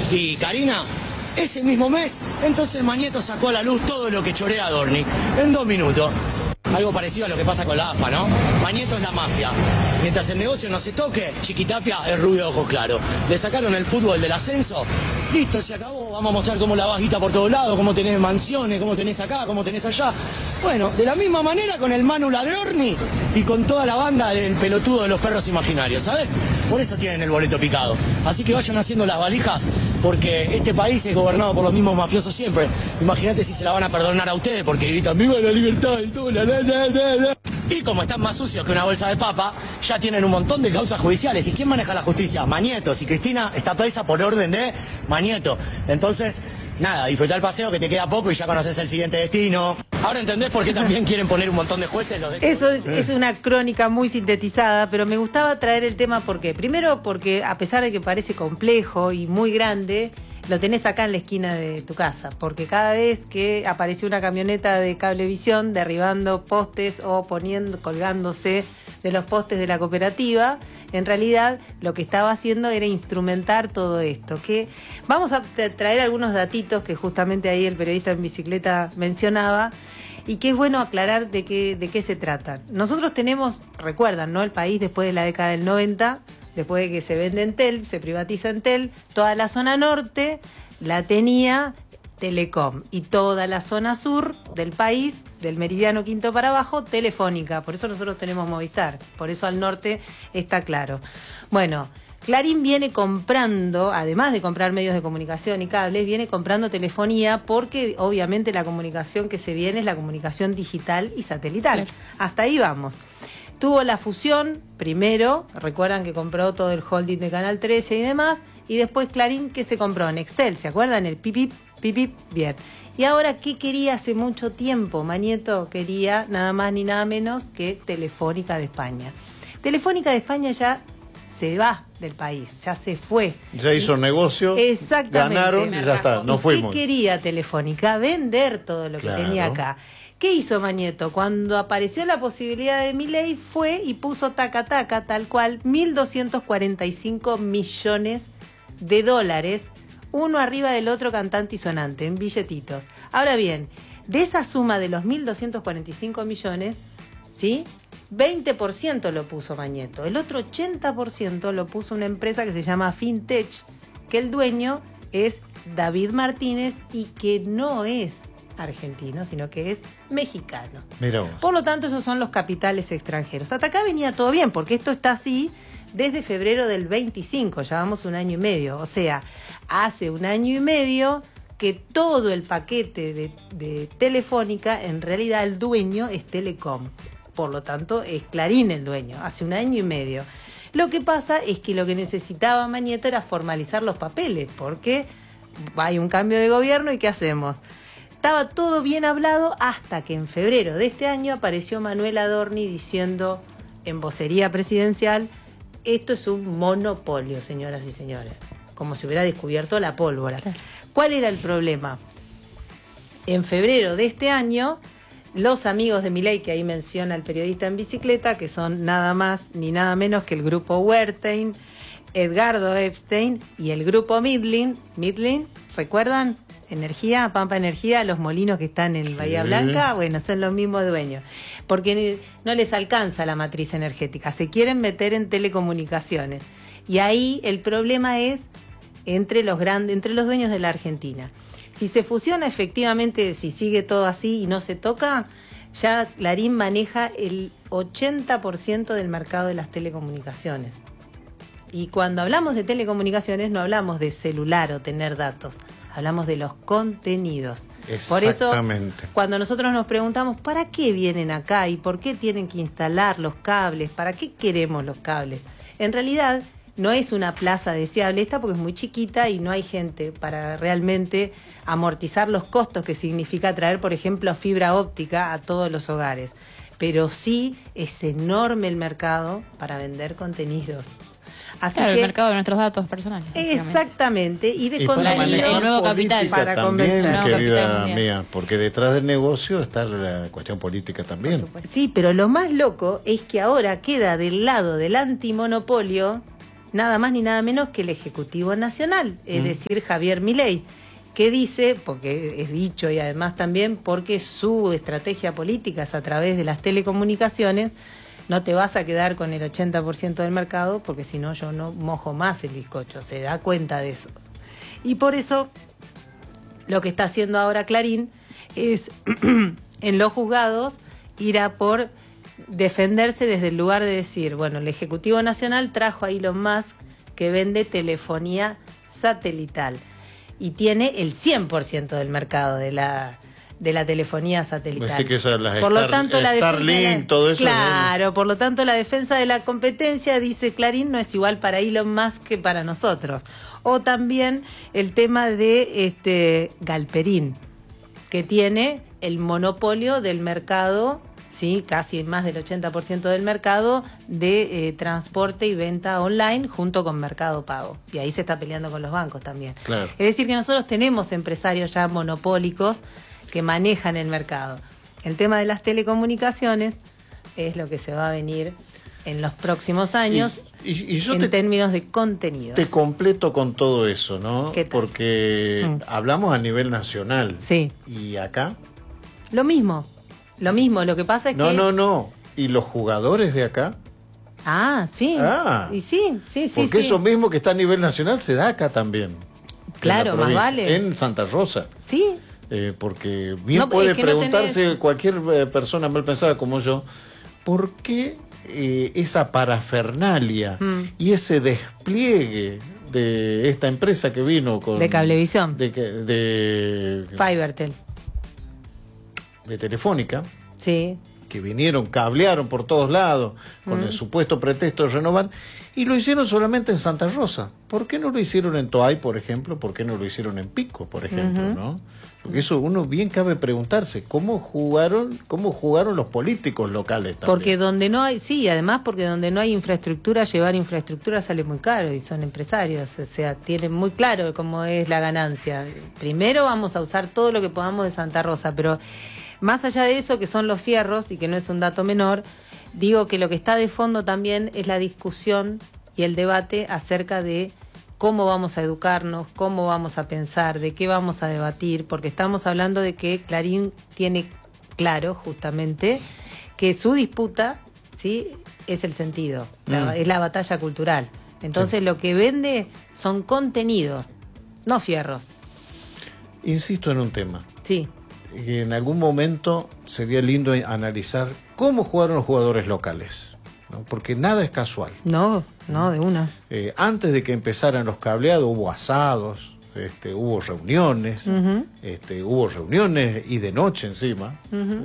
y Karina, ese mismo mes, entonces Mañeto sacó a la luz todo lo que chorea Adorni en 2 minutos. Algo parecido a lo que pasa con la AFA, ¿no? Mañeto es la mafia. Mientras el negocio no se toque, Chiquitapia es rubio de ojos claros. Le sacaron el fútbol del ascenso. Listo, se acabó. Vamos a mostrar cómo la bajita por todos lados, cómo tenés mansiones, cómo tenés acá, cómo tenés allá. Bueno, de la misma manera con el Manu Ladrorni y con toda la banda del pelotudo de los perros imaginarios, ¿sabes? Por eso tienen el boleto picado. Así que vayan haciendo las valijas, porque este país es gobernado por los mismos mafiosos siempre. Imagínate si se la van a perdonar a ustedes, porque gritan ¡viva la libertad! Y todo, Y como están más sucios que una bolsa de papa, ya tienen un montón de causas judiciales. ¿Y quién maneja la justicia? Mañeto. Si Cristina está presa por orden de Mañeto. Entonces, nada, disfrutar el paseo que te queda poco y ya conoces el siguiente destino. Ahora entendés por qué también quieren poner un montón de jueces. Eso es una crónica muy sintetizada, pero me gustaba traer el tema porque, primero, porque a pesar de que parece complejo y muy grande, lo tenés acá en la esquina de tu casa, porque cada vez que apareció una camioneta de Cablevisión derribando postes o colgándose de los postes de la cooperativa, en realidad lo que estaba haciendo era instrumentar todo esto. Que vamos a traer algunos datitos que justamente ahí el periodista en bicicleta mencionaba, y que es bueno aclarar de qué se trata. Nosotros tenemos, recuerdan, ¿no? El país después de la década del 90, después de que se vende Entel, se privatiza Entel, toda la zona norte la tenía Telecom y toda la zona sur del país, del Meridiano Quinto para abajo, Telefónica. Por eso nosotros tenemos Movistar, por eso al norte está claro. Bueno, Clarín viene comprando, además de comprar medios de comunicación y cables, viene comprando telefonía porque obviamente la comunicación que se viene es la comunicación digital y satelital. Claro. Hasta ahí vamos. Tuvo la fusión, primero, recuerdan que compró todo el holding de Canal 13 y demás, y después Clarín, ¿qué se compró? Nextel, ¿se acuerdan? El pipip, bien. Y ahora, ¿qué quería hace mucho tiempo? Mañeto quería nada más ni nada menos que Telefónica de España. Telefónica de España ya se va del país, ya se fue. Ya hizo negocio, ganaron y ya está, nos fuimos. ¿Qué quería Telefónica? Vender todo lo que tenía acá. ¿Qué hizo Mañeto? Cuando apareció la posibilidad de Milei, fue y puso taca, tal cual, 1.245 millones de dólares, uno arriba del otro cantante y sonante, en billetitos. Ahora bien, de esa suma de los 1.245 millones, ¿sí? 20% lo puso Mañeto, el otro 80% lo puso una empresa que se llama Fintech, que el dueño es David Martínez y que no es argentino, sino que es mexicano. Mirá vos. Por lo tanto, esos son los capitales extranjeros. Hasta acá venía todo bien, porque esto está así desde febrero del 25, ya vamos 1 año y medio. O sea, hace 1 año y medio que todo el paquete de Telefónica, en realidad el dueño es Telecom. Por lo tanto, es Clarín el dueño, hace 1 año y medio. Lo que pasa es que lo que necesitaba Mañeto era formalizar los papeles, porque hay un cambio de gobierno y ¿qué hacemos? Estaba todo bien hablado hasta que en febrero de este año apareció Manuel Adorni diciendo en vocería presidencial: esto es un monopolio, señoras y señores, como si hubiera descubierto la pólvora. Claro. ¿Cuál era el problema? En febrero de este año, los amigos de Milei, que ahí menciona el periodista en bicicleta, que son nada más ni nada menos que el grupo Wertheim, Edgardo Epstein y el grupo Midlin, ¿recuerdan? Energía, Pampa Energía, los molinos que están en Bahía Blanca, bueno, son los mismos dueños, porque no les alcanza la matriz energética, se quieren meter en telecomunicaciones, y ahí el problema es entre los dueños de la Argentina. Si se fusiona efectivamente, si sigue todo así y no se toca, ya Clarín maneja el 80% del mercado de las telecomunicaciones. Y cuando hablamos de telecomunicaciones no hablamos de celular o tener datos, hablamos de los contenidos. Por eso, cuando nosotros nos preguntamos ¿para qué vienen acá y por qué tienen que instalar los cables? ¿Para qué queremos los cables? En realidad no es una plaza deseable esta porque es muy chiquita y no hay gente para realmente amortizar los costos que significa traer, por ejemplo, fibra óptica a todos los hogares. Pero sí es enorme el mercado para vender contenidos. Así claro, que, el mercado de nuestros datos personales. Exactamente, y de contenido, el nuevo capital para convencer. También, querida mía, porque detrás del negocio está la cuestión política también. Sí, pero lo más loco es que ahora queda del lado del antimonopolio nada más ni nada menos que el Ejecutivo Nacional, es decir, Javier Milei, que dice, porque es dicho y además también porque su estrategia política es a través de las telecomunicaciones, no te vas a quedar con el 80% del mercado, porque si no yo no mojo más el bizcocho, se da cuenta de eso. Y por eso lo que está haciendo ahora Clarín es en los juzgados ir a por defenderse desde el lugar de decir, bueno, el Ejecutivo Nacional trajo a Elon Musk que vende telefonía satelital y tiene el 100% del mercado de la telefonía satelital. Así que esas las por lo tanto, la Starlink, todo eso. Claro, por lo tanto la defensa de la competencia, dice Clarín, no es igual para Elon Musk que para nosotros. O también el tema de Galperín, que tiene el monopolio del mercado, sí, casi más del 80% del mercado de transporte y venta online junto con Mercado Pago. Y ahí se está peleando con los bancos también. Claro. Es decir, que nosotros tenemos empresarios ya monopólicos que manejan el mercado. El tema de las telecomunicaciones es lo que se va a venir en los próximos años y yo en términos de contenidos. Te completo con todo eso, ¿no? ¿Qué tal? Porque hablamos a nivel nacional. Sí. ¿Y acá? Lo mismo, lo que pasa es que... No. ¿Y los jugadores de acá? Ah, sí. Y sí. Porque eso mismo que está a nivel nacional se da acá también. Claro, más vale. En Santa Rosa. Sí. Porque bien puede preguntarse cualquier persona mal pensada como yo, ¿por qué esa parafernalia y ese despliegue de esta empresa que vino con... De Cablevisión. De Fibertel. De Telefónica. Sí. Que vinieron, cablearon por todos lados, con el supuesto pretexto de renovar, y lo hicieron solamente en Santa Rosa. ¿Por qué no lo hicieron en Toay, por ejemplo? ¿Por qué no lo hicieron en Pico, por ejemplo? ¿No? Porque eso uno bien cabe preguntarse, ¿cómo jugaron los políticos locales también? Porque donde no hay, sí, además porque donde no hay infraestructura, llevar infraestructura sale muy caro y son empresarios, o sea, tienen muy claro cómo es la ganancia. Primero vamos a usar todo lo que podamos de Santa Rosa, pero más allá de eso, que son los fierros, y que no es un dato menor, digo que lo que está de fondo también es la discusión y el debate acerca de cómo vamos a educarnos, cómo vamos a pensar, de qué vamos a debatir, porque estamos hablando de que Clarín tiene claro, justamente, que su disputa, ¿sí?, es el sentido, es la batalla cultural. Entonces lo que vende son contenidos, no fierros. Insisto en un tema. Sí. Que en algún momento sería lindo analizar cómo jugaron los jugadores locales, ¿no? Porque nada es casual. No, de una. Antes de que empezaran los cableados hubo asados, hubo reuniones, hubo reuniones y de noche encima,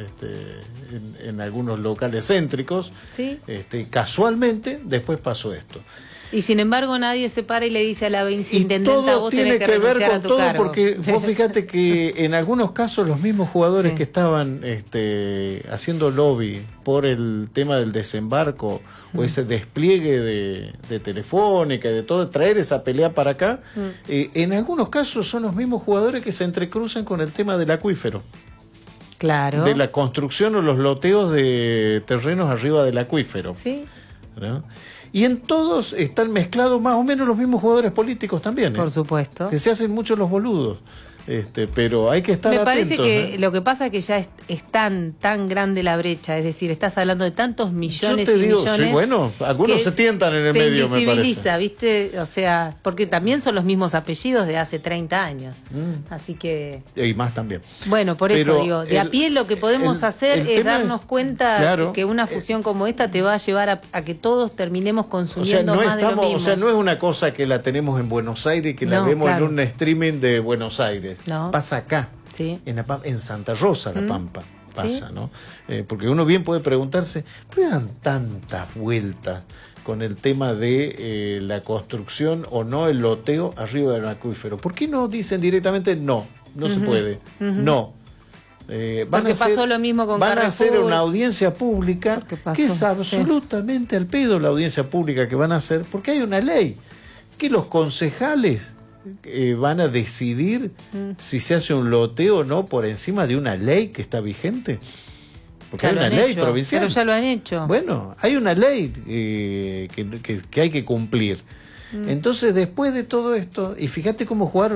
en algunos locales céntricos. Sí. Casualmente después pasó esto. Y sin embargo nadie se para y le dice a la intendenta, vos tenés que ver renunciar con a tu todo, cargo. porque vos fíjate que en algunos casos los mismos jugadores que estaban haciendo lobby por el tema del desembarco o ese despliegue de Telefónica, de todo, traer esa pelea para acá, en algunos casos son los mismos jugadores que se entrecruzan con el tema del acuífero. Claro. De la construcción o los loteos de terrenos arriba del acuífero. Sí. ¿No? Y en todos están mezclados más o menos los mismos jugadores políticos también. Por supuesto. Que se hacen muchos los boludos. Pero hay que estar atentos. Me parece que lo que pasa es que ya es tan grande la brecha, es decir, estás hablando de tantos millones Yo te digo, millones. Sí, bueno, algunos se tientan en el medio, me parece. ¿Viste? O sea, porque también son los mismos apellidos de hace 30 años. Así que... Y más también. Bueno, por eso digo, de a pie lo que podemos hacer es darnos cuenta que una fusión como esta te va a llevar a que todos terminemos consumiendo más de lo mismo. O sea, no es una cosa que la tenemos en Buenos Aires y que la vemos en un streaming de Buenos Aires. No. Pasa acá, en Santa Rosa, La Pampa, pasa, ¿sí? ¿no? Porque uno bien puede preguntarse, ¿por qué dan tantas vueltas con el tema de la construcción o no, el loteo arriba del acuífero? ¿Por qué no dicen directamente no se puede? No. Porque pasó lo mismo con Van Carrefour. a hacer una audiencia pública que es absolutamente al pedo la audiencia pública que van a hacer, porque hay una ley que los concejales van a decidir si se hace un loteo o no por encima de una ley que está vigente. Porque hay una ley provincial. Pero ya lo han hecho. Bueno, hay una ley que hay que cumplir. Entonces, después de todo esto, y fíjate cómo jugaron